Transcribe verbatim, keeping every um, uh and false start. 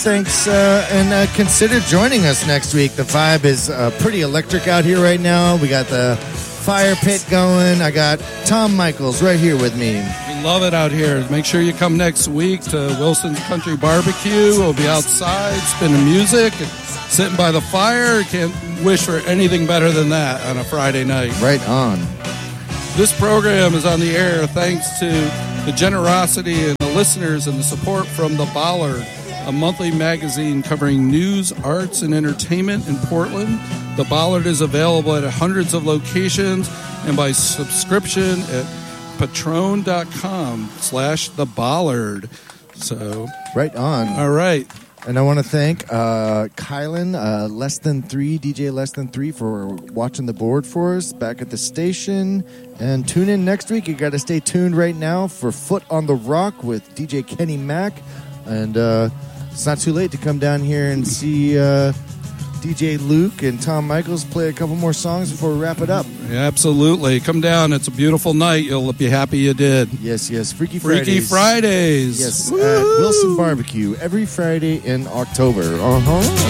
Thanks, uh, and uh, consider joining us next week. The vibe is uh, pretty electric out here right now. We got the fire pit going. I got Tom Michaels right here with me. We love it out here. Make sure you come next week to Wilson's Country Barbecue. We'll be outside spinning music and sitting by the fire. Can't wish for anything better than that on a Friday night. Right on. This program is on the air thanks to the generosity and the listeners and the support from The Bollard, a monthly magazine covering news, arts, and entertainment in Portland. The Bollard is available at hundreds of locations and by subscription at patron.com slash The Bollard. So, right on. All right. And I want to thank uh, Kylan, uh, Less Than Three, D J Less Than Three, for watching the board for us back at the station. And tune in next week. You got to stay tuned right now for Foot on the Rock with D J Kenny Mack. And uh, it's not too late to come down here and see uh, D J Luke and Tom Michaels play a couple more songs before we wrap it up. Yeah, absolutely. Come down. It's a beautiful night. You'll be happy you did. Yes, yes. Freaky Fridays. Freaky Fridays. Yes, Woo! at Wilson Barbecue every Friday in October. Uh-huh.